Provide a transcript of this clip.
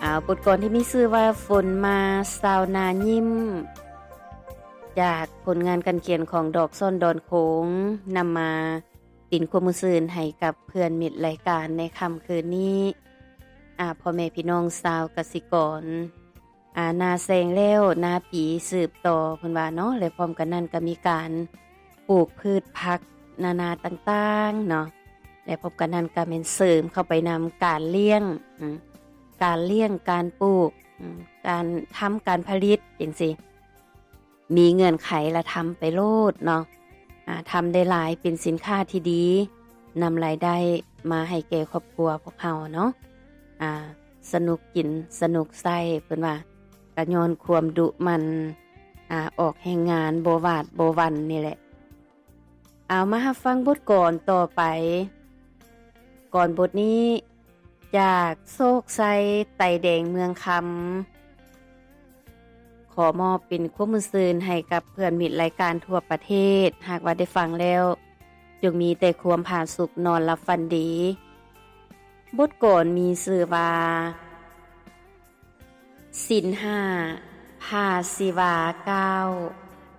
บทกลอนที่มีชื่อว่าฝนมาสาวนายิ้มจากผลงานการเขียนของดอกซ่อนดอนโขงนำมาปิ่นความมือซื่นให้กับเพื่อนมิตรรายการในค่ำคืนนี้พ่อแม่พี่น้องชาวกสิกรนาแซงแล้วนาปีสืบต่อเพิ่นว่าเนาะและพร้อมกันนั้นก็มีการปลูกพืชผักนานาต่างๆเนาะและพบกันนั้นก็เป็นเสริมเข้าไปนำการเลี้ยงการปลูกการทำการผลิตจังซี่มีเงื่อนไขละทำไปโลดเนาะทำได้หลายเป็นสินค้าที่ดีนำรายได้มาให้แก่ครอบครัวพวกเขาเนาะสนุกกินสนุกใส่เพิ่นว่าก็ย้อนความดุมันออกแห่งงานบ่วาดบ่วันนี่แหละเอามารับฟังบทกลอนต่อไปก่อนบทนี้จากโศกไซไต่แดงเมืองคำขอมอบเป็นความมือซื่นให้กับเพื่อนมิตรรายการทั่วประเทศหากว่าได้ฟังแล้วจงมีแต่ความผาสุกนอนหลับฝันดีบทกลอนมีชื่อว่าศีล5ภาสิวา9